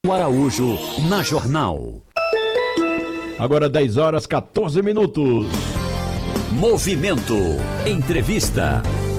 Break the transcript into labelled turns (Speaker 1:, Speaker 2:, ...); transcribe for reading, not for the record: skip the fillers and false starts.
Speaker 1: Araújo, na Jornal.
Speaker 2: Agora 10 horas 14 minutos.
Speaker 1: Movimento. Entrevista.